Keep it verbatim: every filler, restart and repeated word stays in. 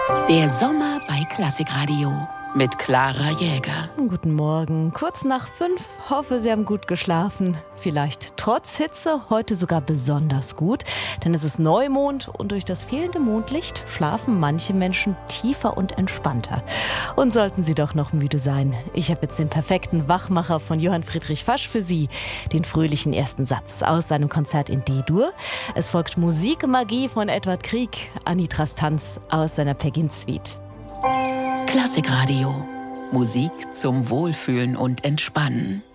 Der Sommer bei Klassikradio mit Clara Jäger. Guten Morgen, kurz nach fünf. Hoffe, Sie haben gut geschlafen. Vielleicht trotz Hitze heute sogar besonders gut, denn es ist Neumond und durch das fehlende Mondlicht schlafen manche Menschen tiefer und entspannter. Und sollten Sie doch noch müde sein, ich habe jetzt den perfekten Wachmacher von Johann Friedrich Fasch für Sie, den fröhlichen ersten Satz aus seinem Konzert in D-Dur. Es folgt Musikmagie von Edward Grieg, Anitras Tanz aus seiner Pegin-Suite. Klassikradio. Musik zum Wohlfühlen und Entspannen.